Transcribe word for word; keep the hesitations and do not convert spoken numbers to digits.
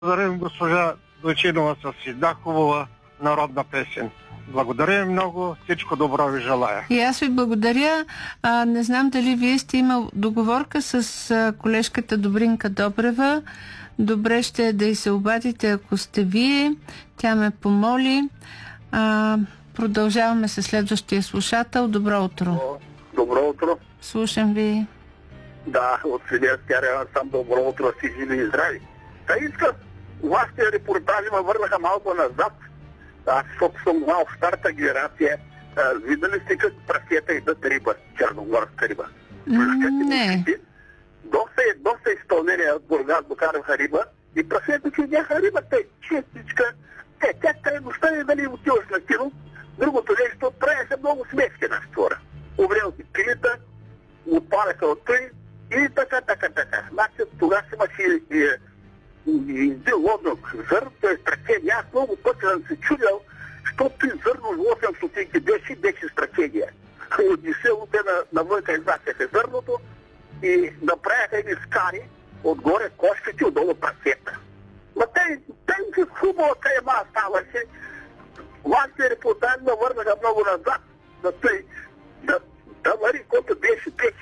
Благодарим госпожа Дойчинова с една хубава народна песен. Благодаря много, всичко добро ви желая. И аз ви благодаря. А, не знам дали вие сте имал договорка с а, колежката Добринка Добрева. Добре ще е да й се обадите, ако сте вие. Тя ме помоли. А, продължаваме с следващия слушател. Добро утро. Добро утро. Слушам ви. Да, от Свидетелския район съм. Добро утро, си живи и здрави. Та искам, вашите репортажи ме върнаха малко назад. Аз, защото съм мал в старата генерация. А, видали сте как прасета идат риба, черногорска риба? Не. Доста, доста изпълнения от Бургас докараха риба и прасета си видяха рибата е чистичка. Те, тя край нощта не дали отиваш на кино. Другото нещо, правяха много смешки на створа. Обрел ти пилита, отпаляха от той и така, така, така. Значи тогава имаше и, и, и един лодок зърно, т.е. стратегия. Аз много пъти съм се чудял, защото и зърно с осем стотинки беше, беше стратегия. От селото на, навънка изнасяха зърното и направяха едни скари, отгоре кошките, отдолу прасета. Ма те, те хубаво кайма ставаше. Вашите репортажи ме върнаха много назад. Да той, да, да вари, който беше, беше